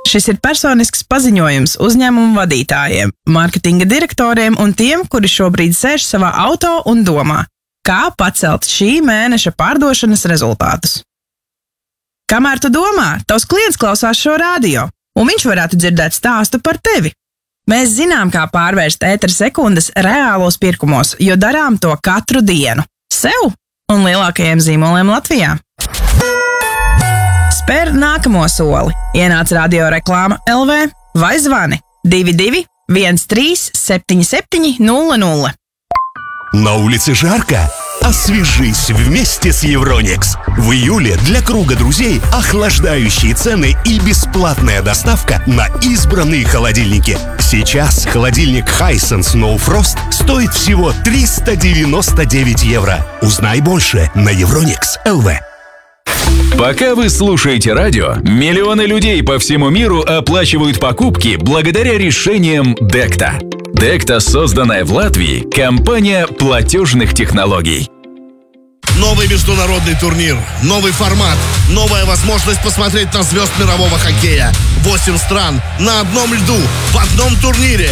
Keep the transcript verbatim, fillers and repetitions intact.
Šis ir personisks paziņojums uzņēmumu vadītājiem, mārketinga direktoriem un tiem, kuri šobrīd sēž savā auto un domā, kā pacelt šī mēneša pārdošanas rezultātus. Kamēr tu domā, tavs klients klausās šo radio, un viņš varētu dzirdēt stāstu par tevi. Mēs zinām, kā pārvērst ētera sekundes reālos pirkumos, jo darām to katru dienu. Sev un lielākajiem zīmoliem Latvijā. Spēr nākamo soli. Ienāc radio reklāma L V vai zvani divi divi viens trīs septiņi septiņi nulle nulle. На улице жарко? Освежись вместе с Евроникс. В июле для круга друзей охлаждающие цены и бесплатная доставка на избранные холодильники. Сейчас холодильник Hisense No Frost стоит всего триста девяносто девять евро. Узнай больше на Евроникс точка эл ви. Пока вы слушаете радио, миллионы людей по всему миру оплачивают покупки благодаря решениям Декта. Декта, созданная в Латвии, компания платежных технологий. Новый международный турнир, новый формат, новая возможность посмотреть на звезд мирового хоккея. Восемь стран на одном льду, в одном турнире.